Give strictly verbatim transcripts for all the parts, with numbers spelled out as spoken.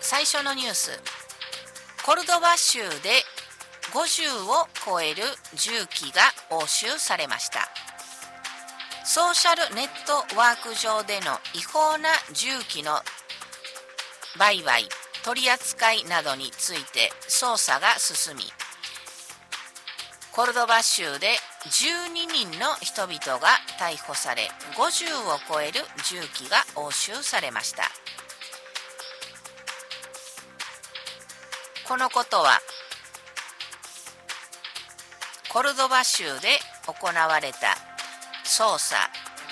最初のニュース、コルドバ州でごじゅうを超える銃器が押収されました。ソーシャルネットワーク上での違法な銃器の売買、取り扱いなどについて捜査が進み、コルドバ州でじゅうににんの人々が逮捕され、ごじゅうを超える銃器が押収されました。このことはコルドバ州で行われた捜査、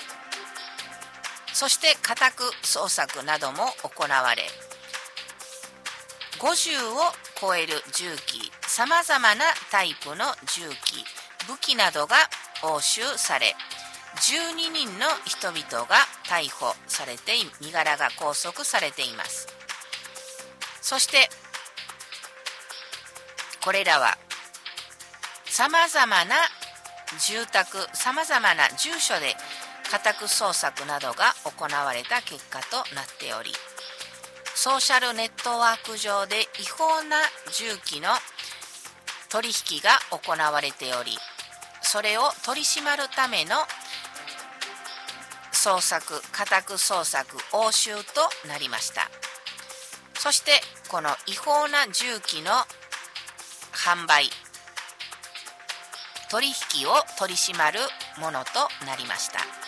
そして家宅捜索なども行われ、ごじゅうを超える銃器、さまざまなタイプの銃器、武器などが押収され、じゅうににんの人々が逮捕されて、身柄が拘束されています。そしてこれらはさまざまな住宅、さまざまな住所で家宅捜索などが行われた結果となっており、ソーシャルネットワーク上で違法な銃器の取引が行われており、それを取り締まるための捜索、家宅捜索、押収となりました。そしてこの違法な銃器の販売、取引を取り締まるものとなりました。